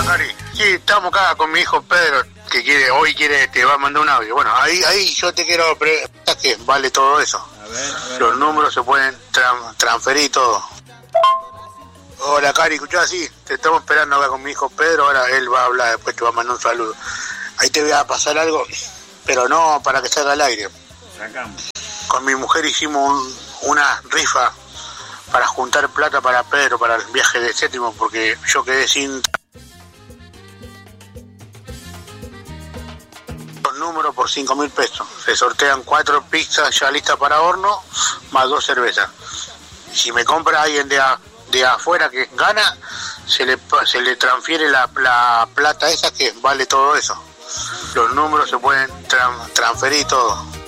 Hola, Cari. Sí, estamos acá con mi hijo Pedro, que hoy te va a mandar un audio. Bueno, ahí yo te quiero preguntar que vale todo eso. A ver, los números se pueden transferir y todo. Hola, Cari, escuchá, así, te estamos esperando acá con mi hijo Pedro, ahora él va a hablar, después te va a mandar un saludo. Ahí te voy a pasar algo, pero no para que salga al aire. Sacamos. Con mi mujer hicimos una rifa para juntar plata para Pedro, para el viaje de séptimo, porque yo quedé sin los números por 5.000 pesos. Se sortean 4 pizzas ya listas para horno, más 2 cervezas. Si me compra alguien de afuera que gana, se le transfiere la plata esa que vale todo eso. Los números se pueden transferir todo.